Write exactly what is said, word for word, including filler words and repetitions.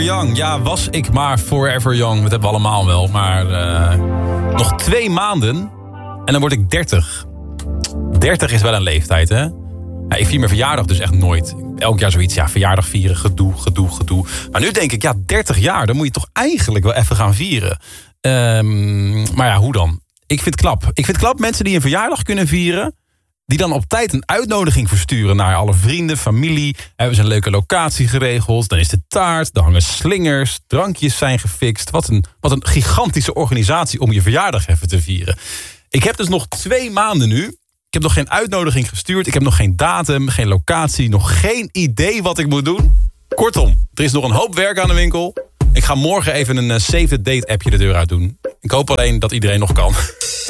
Young, ja, was ik maar forever young. Dat hebben we allemaal wel. Maar uh, nog twee maanden en dan word ik dertig. dertig is wel een leeftijd, hè? Ja, ik vier mijn verjaardag dus echt nooit. Elk jaar zoiets, ja, verjaardag vieren, gedoe, gedoe, gedoe. Maar nu denk ik, ja, dertig jaar, dan moet je toch eigenlijk wel even gaan vieren. Um, maar ja, hoe dan? Ik vind het knap. Ik vind het knap mensen die een verjaardag kunnen vieren, die dan op tijd een uitnodiging versturen naar alle vrienden, familie. Hebben ze een leuke locatie geregeld. Dan is de taart, er hangen slingers, drankjes zijn gefixt. Wat een, wat een gigantische organisatie om je verjaardag even te vieren. Ik heb dus nog twee maanden nu. Ik heb nog geen uitnodiging gestuurd. Ik heb nog geen datum, geen locatie, nog geen idee wat ik moet doen. Kortom, er is nog een hoop werk aan de winkel. Ik ga morgen even een Save the Date appje de deur uit doen. Ik hoop alleen dat iedereen nog kan.